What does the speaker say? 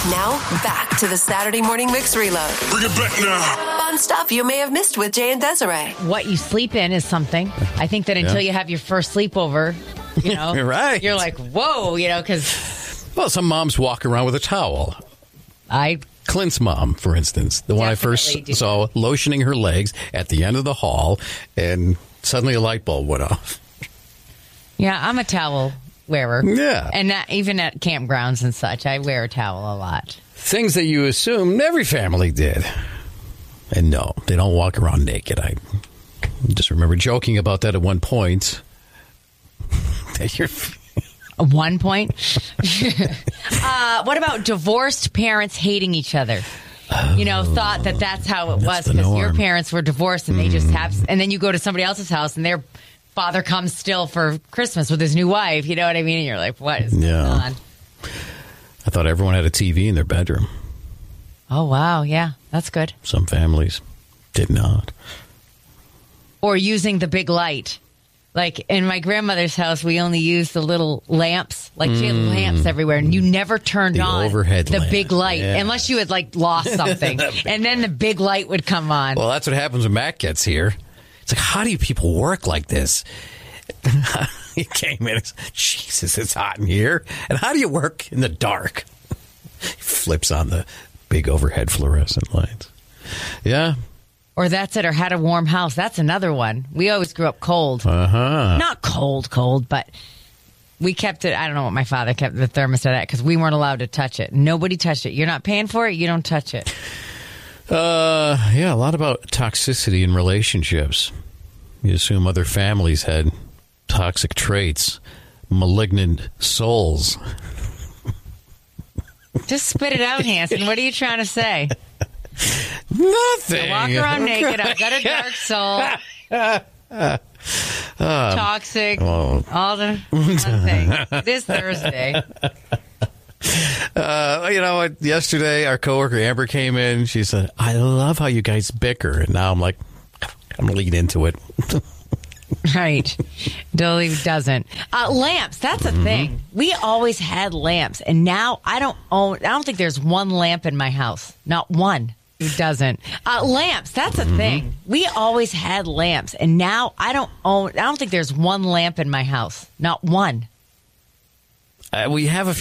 Now, back to the Saturday Morning Mix Reload. Bring it back now. Fun stuff you may have missed with Jay and Desiree. What you sleep in is something. I think that until you have your first sleepover, You're right. You're like, whoa, because Well, some moms walk around with a towel. I Clint's mom, for instance, the one I Definitely first do. saw lotioning her legs at the end of the hall, and suddenly a light bulb went off. I'm a towel wearer. Yeah. And even at campgrounds and such, I wear a towel a lot. Things that you assume every family did. And no, they don't walk around naked. I just remember joking about that at one point. That you're... At one point. What about divorced parents hating each other? Thought that that's how it was the because your norm. parents were divorced and they just have, and then you go to somebody else's house and their father comes still for Christmas with his new wife. You know what I mean? And you're like, what is going on? I thought everyone had a TV in their bedroom. Oh, wow. Yeah, that's good. Some families did not. Or using the big light. Like in my grandmother's house, we only used the little lamps. Like she had lamps everywhere, and you never turned The on overhead the lamp. big light Yeah. unless you had lost something, and then the big light would come on. Well, that's what happens when Matt gets here. It's like, how do you people work like this? He came in and said, Jesus, it's hot in here. And how do you work in the dark? He flips on the big overhead fluorescent lights. Yeah. Or that's it. Or had a warm house. That's another one. We always grew up cold. Not cold, but we kept it. I don't know what my father kept the thermostat at because we weren't allowed to touch it. Nobody touched it. You're not paying for it. You don't touch it. A lot about toxicity in relationships. You assume other families had toxic traits, malignant souls. Just spit it out, Hanson. What are you trying to say? Nothing. I walk around naked. I've got a dark soul. Toxic. All the things. This Thursday. You know what? Yesterday, our coworker Amber came in. She said, "I love how you guys bicker." And now I'm like, I'm gonna lead into it. Right. Dolly doesn't. Lamps. That's a thing. We always had lamps, and now I don't think there's one lamp in my house. Not one. Who doesn't? Lamps. That's a thing. We always had lamps, and now I don't think there's one lamp in my house. Not one. We have a